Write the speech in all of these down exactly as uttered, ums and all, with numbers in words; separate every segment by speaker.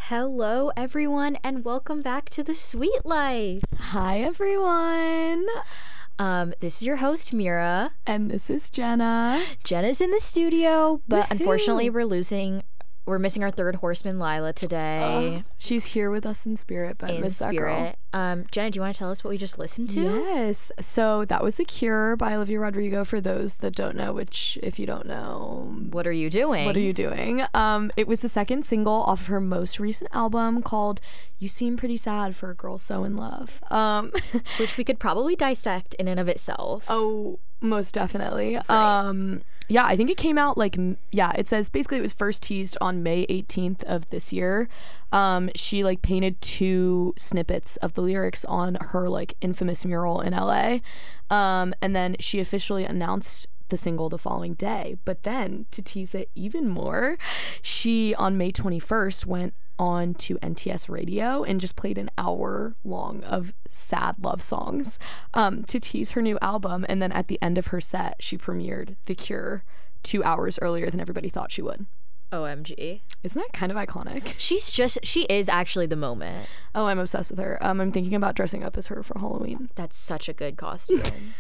Speaker 1: Hello, everyone, and welcome back to The Sweet Life.
Speaker 2: Hi, everyone.
Speaker 1: Um, this is your host, Mira.
Speaker 2: And this is Jenna.
Speaker 1: Jenna's in the studio, but
Speaker 2: Woo-hoo.
Speaker 1: Unfortunately, we're losing, we're missing our third horseman, Lila, today.
Speaker 2: Uh, she's here with us in spirit, but
Speaker 1: in
Speaker 2: miss that
Speaker 1: spirit.
Speaker 2: girl.
Speaker 1: Um, Jenna, do you want to tell us what we just listened to?
Speaker 2: Yes. So that was The Cure by Olivia Rodrigo. For those that don't know, which if you don't know,
Speaker 1: What are you doing?
Speaker 2: what are you doing? Um, it was the second single off of her most recent album called "You Seem Pretty Sad for a Girl So in Love." Um,
Speaker 1: Which we could probably dissect in and of itself.
Speaker 2: oh, most definitely. Um, yeah, I think it came out like m- yeah. It says basically it was first teased on May eighteenth of this year. Um, she like painted two snippets of the lyrics on her like infamous mural in L A. Um, and then she officially announced the single the following day. But then to tease it even more, she on May twenty-first went on to N T S radio and just played an hour long of sad love songs um, to tease her new album. And then at the end of her set, she premiered The Cure two hours earlier than everybody thought she would.
Speaker 1: O M G.
Speaker 2: Isn't that kind of iconic?
Speaker 1: She's just, she is actually the moment.
Speaker 2: Oh, I'm obsessed with her. Um, I'm thinking about dressing up as her for Halloween.
Speaker 1: That's such a good costume.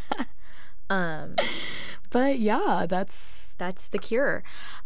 Speaker 1: um,
Speaker 2: But yeah, that's
Speaker 1: That's The Cure.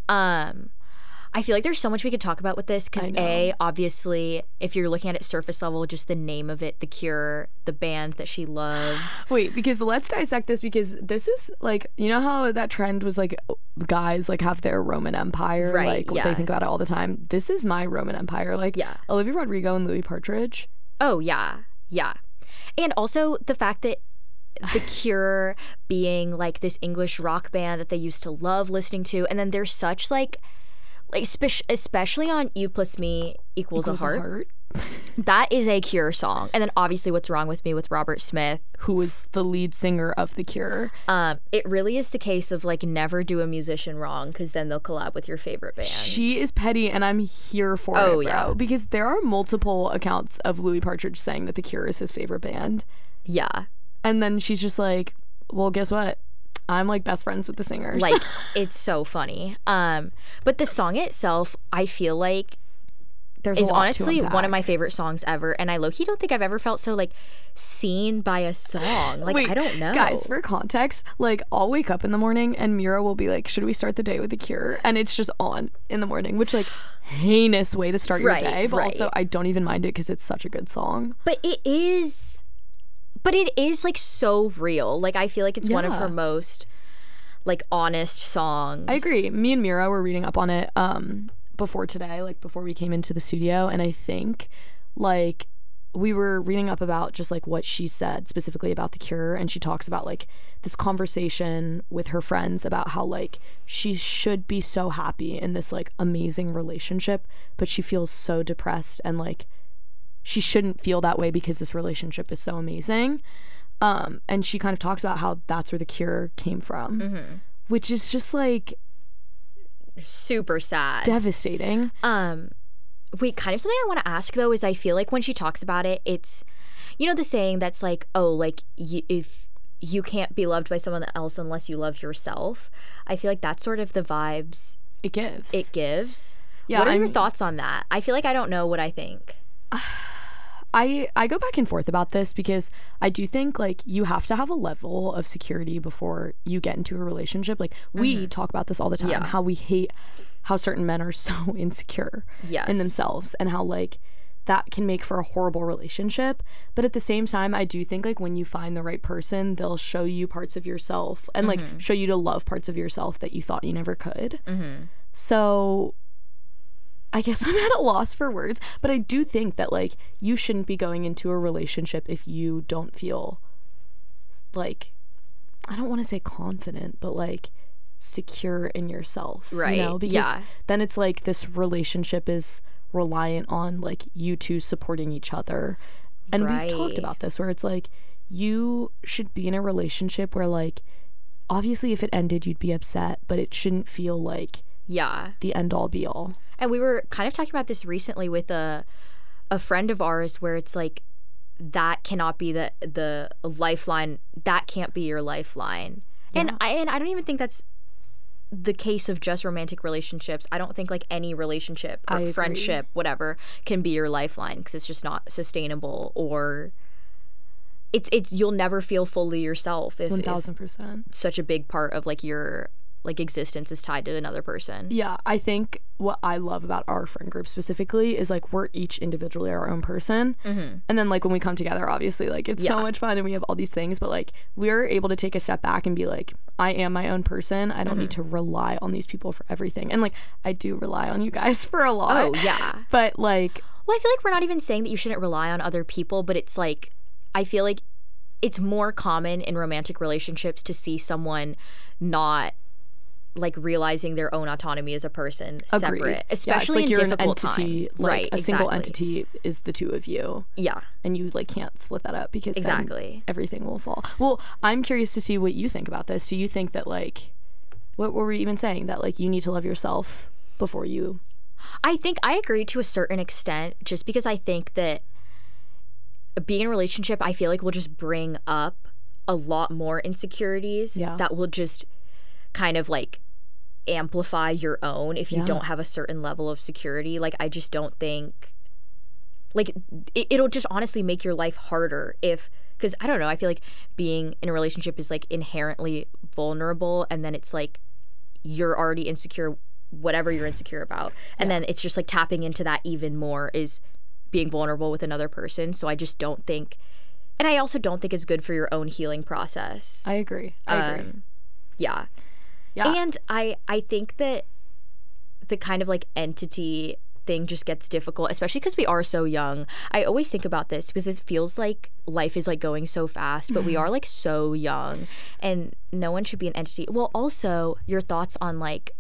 Speaker 1: Um, I feel like there's so much we could talk about with this because
Speaker 2: I know.
Speaker 1: A, obviously, if you're looking at it surface level, just the name of it, The Cure, the band that she loves.
Speaker 2: Wait, because let's dissect this because this is like, you know how that trend was like guys like have their Roman Empire,
Speaker 1: Right,
Speaker 2: like
Speaker 1: yeah.
Speaker 2: they think about it all the time. This is my Roman Empire. Like
Speaker 1: Yeah.
Speaker 2: Olivia Rodrigo and Louis Partridge.
Speaker 1: Oh, yeah. Yeah. And also the fact that The Cure being like this English rock band that they used to love listening to. And then there's such like, like spe- especially on You Plus Me Equals,
Speaker 2: Equals
Speaker 1: a Heart. That is a Cure song. And then obviously What's Wrong With Me with Robert Smith.
Speaker 2: Who is the lead singer of The Cure.
Speaker 1: Um, it really is the case of like never do a musician wrong because then they'll collab with your favorite band.
Speaker 2: She is petty and I'm here for
Speaker 1: Oh,
Speaker 2: it, bro.
Speaker 1: yeah.
Speaker 2: Because there are multiple accounts of Louis Partridge saying that The Cure is his favorite band.
Speaker 1: Yeah.
Speaker 2: And then she's just like, well, guess what? I'm like best friends with the singers.
Speaker 1: Like it's so funny. Um, but the song itself, I feel like
Speaker 2: there's a
Speaker 1: is
Speaker 2: lot to
Speaker 1: honestly one of
Speaker 2: unpack.
Speaker 1: my favorite songs ever. And I low-key don't think I've ever felt so like seen by a song. Like
Speaker 2: Wait,
Speaker 1: I don't know.
Speaker 2: Guys, for context, like I'll wake up in the morning and Mira will be like, should we start the day with The Cure? And it's just on in the morning, which like heinous way to start your
Speaker 1: Right,
Speaker 2: day. But
Speaker 1: right.
Speaker 2: also I don't even mind it because it's such a good song.
Speaker 1: But it is but it is like so real. Like I feel like it's one of
Speaker 2: Yeah.
Speaker 1: her most like honest songs.
Speaker 2: I agree. Me and Mira were reading up on it um before today, like before we came into the studio, and I think like we were reading up about just like what she said specifically about The Cure, and she talks about like this conversation with her friends about how like she should be so happy in this like amazing relationship, but she feels so depressed and like she shouldn't feel that way because this relationship is so amazing. Um, and she kind of talks about how that's where The Cure came from,
Speaker 1: Mm-hmm.
Speaker 2: which is just like
Speaker 1: Super sad.
Speaker 2: devastating.
Speaker 1: Um, wait, kind of something I want to ask though is I feel like when she talks about it, it's, you know, the saying that's like, oh, like y- if you can't be loved by someone else unless you love yourself. I feel like that's sort of the vibes
Speaker 2: It gives.
Speaker 1: it gives.
Speaker 2: Yeah,
Speaker 1: What are
Speaker 2: I
Speaker 1: your
Speaker 2: mean-
Speaker 1: thoughts on that? I feel like I don't know what I think.
Speaker 2: I I go back and forth about this because I do think like you have to have a level of security before you get into a relationship. Like we talk about this all the time,
Speaker 1: Yeah.
Speaker 2: how we hate how certain men are so insecure
Speaker 1: Yes.
Speaker 2: in themselves and how like that can make for a horrible relationship. But at the same time, I do think like when you find the right person, they'll show you parts of yourself and like show you to love parts of yourself that you thought you never could.
Speaker 1: Mm-hmm.
Speaker 2: So I guess I'm at a loss for words, but I do think that like you shouldn't be going into a relationship if you don't feel like, I don't want to say confident, but like secure in yourself,
Speaker 1: Right,
Speaker 2: you know? Because
Speaker 1: yeah.
Speaker 2: then it's like this relationship is reliant on like you two supporting each other. And we've
Speaker 1: Right.
Speaker 2: talked about this where it's like you should be in a relationship where like obviously if it ended you'd be upset, but it shouldn't feel like
Speaker 1: Yeah.
Speaker 2: the end all be all.
Speaker 1: And we were kind of talking about this recently with a a friend of ours where it's like that cannot be the the lifeline. That can't be your lifeline. And
Speaker 2: Yeah.
Speaker 1: I and I don't even think that's the case of just romantic relationships. I don't think like any relationship or friendship, whatever, can be your lifeline, because it's just not sustainable, or it's it's you'll never feel fully yourself if,
Speaker 2: one thousand percent
Speaker 1: if such a big part of like your like existence is tied to another person.
Speaker 2: Yeah, I think what I love about our friend group specifically is like we're each individually our own person,
Speaker 1: mm-hmm.
Speaker 2: and then like when we come together, obviously like it's yeah. so much fun and we have all these things, but like we're able to take a step back and be like, I am my own person. I don't mm-hmm. need to rely on these people for everything. And like I do rely on you guys for a lot.
Speaker 1: Oh yeah.
Speaker 2: But like,
Speaker 1: well, I feel like we're not even saying that you shouldn't rely on other people, but it's like, I feel like it's more common in romantic relationships to see someone not like realizing their own autonomy as a person.
Speaker 2: Agreed.
Speaker 1: Separate, especially
Speaker 2: yeah, it's like
Speaker 1: in
Speaker 2: you're
Speaker 1: difficult
Speaker 2: an entity,
Speaker 1: times.
Speaker 2: Like
Speaker 1: right,
Speaker 2: a
Speaker 1: exactly.
Speaker 2: single entity is the two of you.
Speaker 1: Yeah,
Speaker 2: and you like can't split that up, because
Speaker 1: exactly
Speaker 2: then everything will fall. Well, I'm curious to see what you think about this. Do you think that like, what were we even saying, that like you need to love yourself before you?
Speaker 1: I think I agree to a certain extent, just because I think that being in a relationship, I feel like will just bring up a lot more insecurities
Speaker 2: yeah.
Speaker 1: that will just kind of like amplify your own if you
Speaker 2: yeah.
Speaker 1: don't have a certain level of security. Like I just don't think like it, it'll just honestly make your life harder if, because I don't know, I feel like being in a relationship is like inherently vulnerable, and then it's like you're already insecure whatever you're insecure about, and yeah. then it's just like tapping into that even more is being vulnerable with another person. So I just don't think, and I also don't think it's good for your own healing process.
Speaker 2: I agree. I
Speaker 1: um,
Speaker 2: agree.
Speaker 1: Yeah.
Speaker 2: Yeah.
Speaker 1: And I I think that the kind of like entity thing just gets difficult, especially because we are so young. I always think about this because it feels like life is like going so fast, but we are like so young, and no one should be an entity. Well, also your thoughts on like,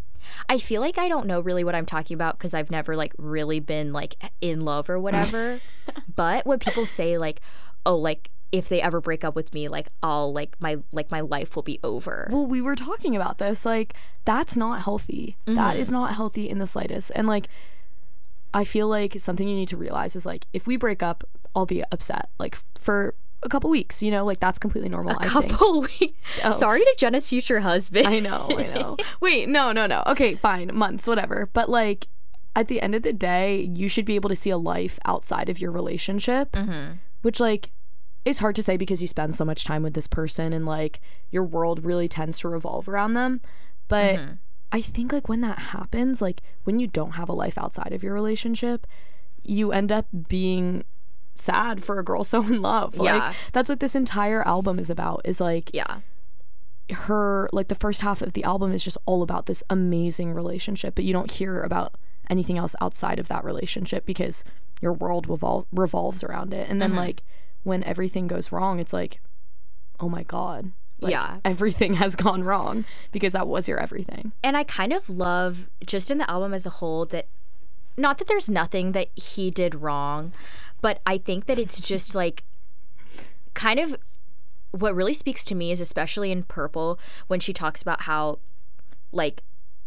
Speaker 1: I feel like I don't know really what I'm talking about because I've never like really been like in love or whatever. But when people say like, oh, like if they ever break up with me, like I'll like my like my life will be over.
Speaker 2: Well, we were talking about this. Like that's not healthy. Mm-hmm. That is not healthy in the slightest. And like I feel like something you need to realize is like if we break up, I'll be upset like for a couple weeks, you know, like that's completely normal.
Speaker 1: A
Speaker 2: I
Speaker 1: couple
Speaker 2: think.
Speaker 1: weeks.
Speaker 2: Oh.
Speaker 1: Sorry to Jenna's future husband.
Speaker 2: I know, I know. Wait, no, no, no. Okay, fine, months, whatever. But like, at the end of the day, you should be able to see a life outside of your relationship,
Speaker 1: mm-hmm.
Speaker 2: which like is hard to say because you spend so much time with this person and like your world really tends to revolve around them. But mm-hmm. I think like when that happens, like when you don't have a life outside of your relationship, you end up being sad for a girl so in love. Like
Speaker 1: yeah.
Speaker 2: that's what this entire album is about, is like
Speaker 1: yeah
Speaker 2: her like the first half of the album is just all about this amazing relationship, but you don't hear about anything else outside of that relationship because your world revol- revolves around it. And then mm-hmm. like when everything goes wrong, it's like, oh my god, like,
Speaker 1: yeah
Speaker 2: everything has gone wrong because that was your everything.
Speaker 1: And I kind of love just in the album as a whole that, not that there's nothing that he did wrong, but I think that it's just like kind of what really speaks to me is especially in Purple when she talks about how like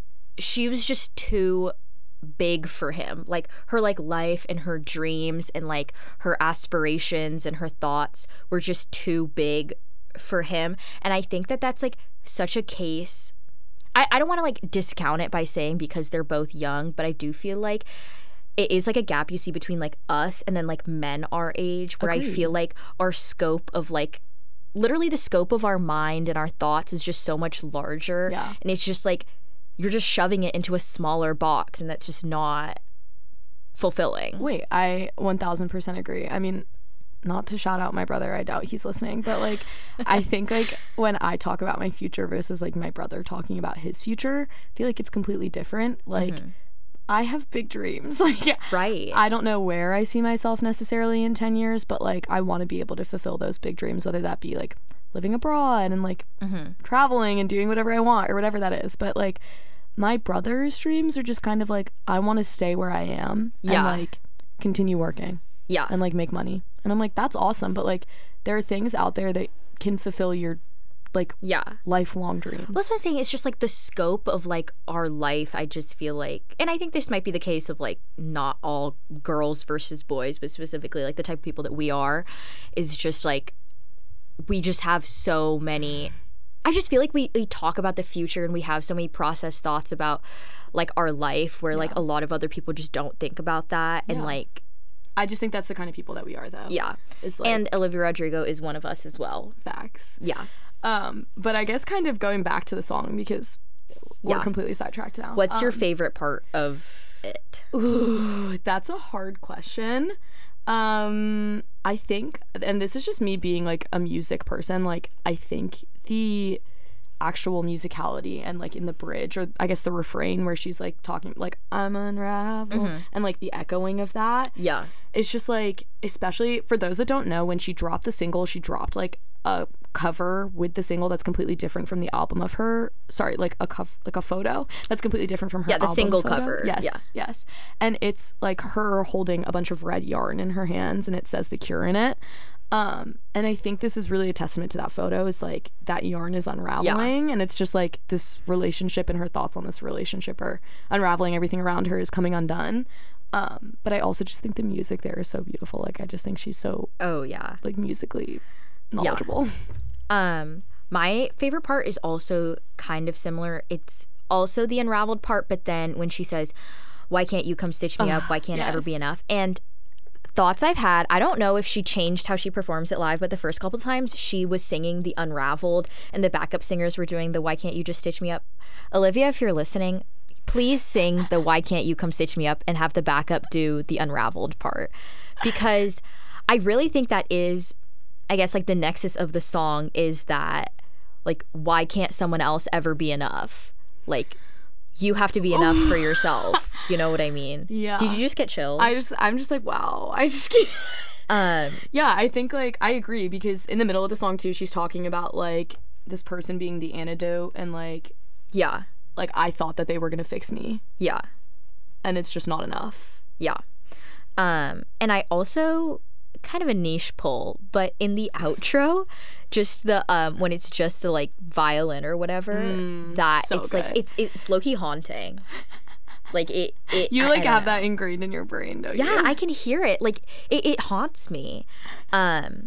Speaker 1: she was just too big for him. Like her like life and her dreams and like her aspirations and her thoughts were just too big for him. And I think that that's like such a case. I, I don't want to like discount it by saying because they're both young, but I do feel like it is like a gap you see between like us and then like men our age, where
Speaker 2: Agreed.
Speaker 1: I feel like our scope of like literally the scope of our mind and our thoughts is just so much larger.
Speaker 2: Yeah.
Speaker 1: And it's just like you're just shoving it into a smaller box, and that's just not fulfilling.
Speaker 2: Wait, I one thousand percent agree. I mean, not to shout out my brother, I doubt he's listening, but like I think like when I talk about my future versus like my brother talking about his future, I feel like it's completely different. Like mm-hmm. I have big dreams. Like
Speaker 1: right.
Speaker 2: I don't know where I see myself necessarily in ten years, but like I want to be able to fulfill those big dreams, whether that be like living abroad and like
Speaker 1: mm-hmm.
Speaker 2: traveling and doing whatever I want or whatever that is. But like my brother's dreams are just kind of like I want to stay where I am
Speaker 1: yeah.
Speaker 2: and like continue working.
Speaker 1: Yeah.
Speaker 2: And like make money. And I'm like, that's awesome, but like there are things out there that can fulfill your like
Speaker 1: yeah
Speaker 2: lifelong dreams.
Speaker 1: Well, that's what I'm saying. It's just like the scope of like our life, I just feel like, and I think this might be the case of like not all girls versus boys, but specifically like the type of people that we are, is just like we just have so many I just feel like we, we talk about the future and we have so many processed thoughts about like our life where like
Speaker 2: Yeah.
Speaker 1: a lot of other people just don't think about that. And
Speaker 2: Yeah.
Speaker 1: like,
Speaker 2: I just think that's the kind of people that we are, though.
Speaker 1: yeah.
Speaker 2: Is like
Speaker 1: And Olivia Rodrigo is one of us as well.
Speaker 2: facts.
Speaker 1: Yeah.
Speaker 2: Um, but I guess kind of going back to the song because we're
Speaker 1: Yeah.
Speaker 2: completely sidetracked now.
Speaker 1: What's your
Speaker 2: Um,
Speaker 1: favorite part of it?
Speaker 2: Ooh, that's a hard question. Um, I think, and this is just me being like a music person, like I think the actual musicality and like in the bridge, or I guess the refrain where she's like talking like I'm unraveled, and like the echoing of that,
Speaker 1: Yeah.
Speaker 2: it's just like, especially for those that don't know, when she dropped the single, she dropped like a cover with the single that's completely different from the album of her. Sorry, like a cov- like a photo that's completely different from her.
Speaker 1: Yeah, the
Speaker 2: album
Speaker 1: single
Speaker 2: photo.
Speaker 1: cover.
Speaker 2: Yes, yes, and it's like her holding a bunch of red yarn in her hands, and it says The Cure in it. Um, and I think this is really a testament to that photo. Is like that yarn is unraveling, and it's just like this relationship and her thoughts on this relationship are unraveling. Everything around her is coming undone. Um, but I also just think the music there is so beautiful. Like I just think she's so
Speaker 1: Oh, yeah.
Speaker 2: like musically knowledgeable.
Speaker 1: Um, my favorite part is also kind of similar. It's also the unraveled part, but then when she says, "Why can't you come stitch me up? Why can't it ever be
Speaker 2: yes.
Speaker 1: enough?" And thoughts I've had, I don't know if she changed how she performs it live, but the first couple times she was singing the unraveled and the backup singers were doing the "Why can't you just stitch me up?" Olivia, if you're listening, please sing the "Why can't you come stitch me up?" and have the backup do the unraveled part, because I really think that is, I guess, like the nexus of the song is that, like, why can't someone else ever be enough? Like, you have to be enough for yourself. You know what I mean?
Speaker 2: Yeah.
Speaker 1: Did you just get chills?
Speaker 2: I just I'm just like, wow. I just can't.
Speaker 1: um,
Speaker 2: Yeah, I think like I agree, because in the middle of the song too, she's talking about like this person being the antidote, and like
Speaker 1: yeah,
Speaker 2: like I thought that they were gonna fix me,
Speaker 1: yeah,
Speaker 2: and it's just not enough.
Speaker 1: yeah. Um, and I also kind of a niche pull, but in the outro, just the um when it's just the like violin or whatever, that
Speaker 2: so
Speaker 1: it's like
Speaker 2: good.
Speaker 1: it's it's low-key haunting. Like it, it
Speaker 2: You
Speaker 1: I-
Speaker 2: like
Speaker 1: I don't
Speaker 2: have
Speaker 1: know.
Speaker 2: that ingrained in your brain, don't
Speaker 1: Yeah,
Speaker 2: you?
Speaker 1: I can hear it. Like it, it haunts me. Um,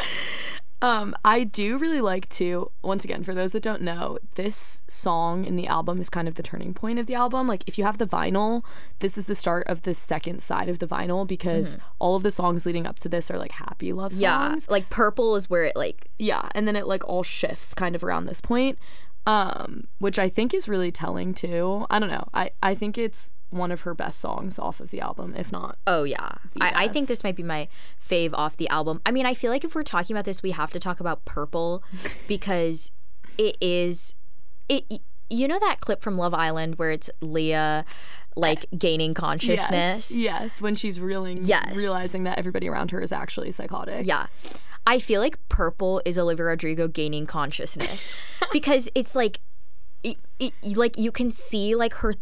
Speaker 2: Um, I do really like to, once again, for those that don't know, this song in the album is kind of the turning point of the album. Like, if you have the vinyl, this is the start of the second side of the vinyl, because all of the songs leading up to this are like happy love
Speaker 1: yeah,
Speaker 2: songs.
Speaker 1: like Purple is where it like
Speaker 2: Yeah, and then it like all shifts kind of around this point, um, which I think is really telling too. I don't know. I, I think it's one of her best songs off of the album, if not.
Speaker 1: oh yeah. I, I think
Speaker 2: best.
Speaker 1: this might be my fave off the album. I mean, I feel like if we're talking about this, we have to talk about Purple because it is it. You know that clip from Love Island where it's Leah like gaining consciousness?
Speaker 2: Yes, yes, when she's reeling,
Speaker 1: Yes.
Speaker 2: realizing that everybody around her is actually psychotic.
Speaker 1: Yeah. I feel like Purple is Olivia Rodrigo gaining consciousness because it's like it, it, like you can see like her